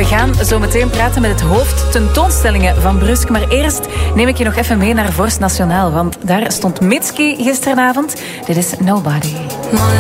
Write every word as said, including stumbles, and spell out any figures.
We gaan zo meteen praten met het hoofd tentoonstellingen van Brusk. Maar eerst neem ik je nog even mee naar Vorst Nationaal. Want daar stond Mitski gisteravond. Dit is Nobody.